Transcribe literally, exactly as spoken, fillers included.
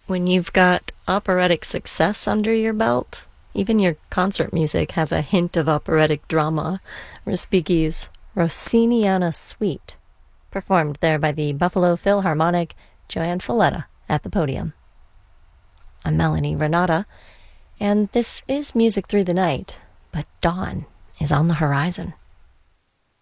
When you've got operatic success under your belt, even your concert music has a hint of operatic drama. Respighi's Rossiniana Suite, performed there by the Buffalo Philharmonic, Joanne Folletta at the podium. I'm Melanie Renata, and this is Music Through the Night, but dawn is on the horizon.